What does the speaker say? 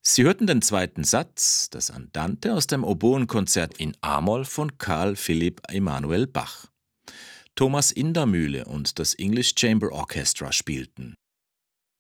Sie hörten den zweiten Satz, das Andante aus dem Oboenkonzert in a-Moll von Carl Philipp Emanuel Bach. Thomas Indermühle und das English Chamber Orchestra spielten.